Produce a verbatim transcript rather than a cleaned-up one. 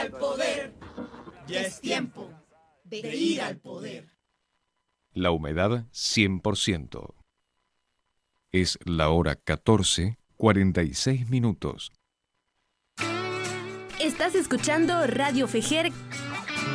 Al poder, ya es tiempo de ir al poder. La humedad cien por ciento. Es la hora catorce, cuarenta y seis minutos. Estás escuchando Radio Fejer